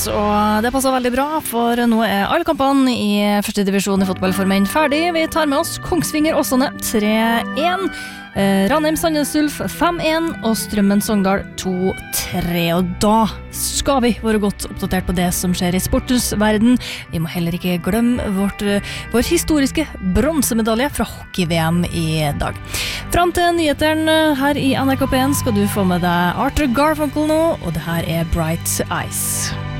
Og det passer veldig bra, for nå alle kampene i første divisjon i fotball for menn ferdig. Vi tar med oss Kongsvinger Åsane 3-1, Ranheim Sandnes Ulf 5-1 og Strømmen Sogndal 2-3. Og da skal vi være godt oppdatert på det som skjer i sportens verden. Vi må heller ikke glemme vår historiske bronsemedalje fra hockey-VM i dag. Fram til nyhetene her i NRK P1 skal du få med deg Arthur Garfunkel nå, og det her Bright Eyes.